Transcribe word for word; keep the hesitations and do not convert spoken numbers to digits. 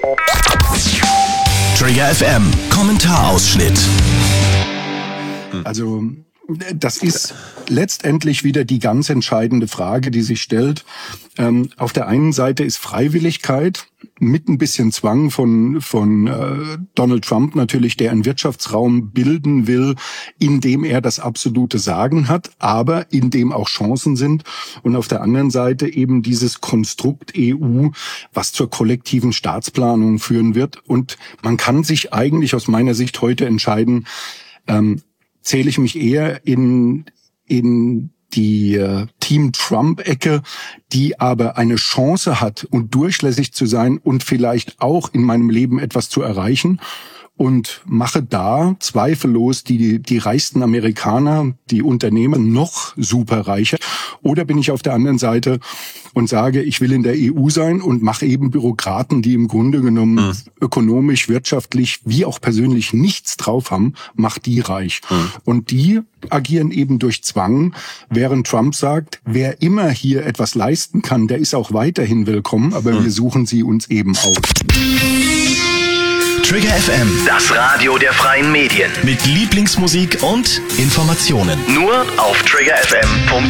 Trigger F M, Kommentarausschnitt. Also das ist letztendlich wieder die ganz entscheidende Frage, die sich stellt. Ähm, auf der einen Seite ist Freiwilligkeit mit ein bisschen Zwang von von äh, Donald Trump natürlich, der einen Wirtschaftsraum bilden will, in dem er das absolute Sagen hat, aber in dem auch Chancen sind. Und auf der anderen Seite eben dieses Konstrukt E U, was zur kollektiven Staatsplanung führen wird. Und man kann sich eigentlich aus meiner Sicht heute entscheiden, ähm, zähle ich mich eher in in die äh, Team Trump-Ecke, die aber eine Chance hat und durchlässig zu sein und vielleicht auch in meinem Leben etwas zu erreichen, und mache da zweifellos die die reichsten Amerikaner, die Unternehmen noch superreicher. Oder bin ich auf der anderen Seite und sage, ich will in der E U sein und mache eben Bürokraten, die im Grunde genommen mhm. ökonomisch, wirtschaftlich, wie auch persönlich nichts drauf haben, macht die reich. Mhm. Und die agieren eben durch Zwang, während Trump sagt, wer immer hier etwas leisten kann, der ist auch weiterhin willkommen, aber mhm. wir suchen sie uns eben aus. Trigger F M, das Radio der freien Medien. Mit Lieblingsmusik und Informationen. Nur auf trigger f m punkt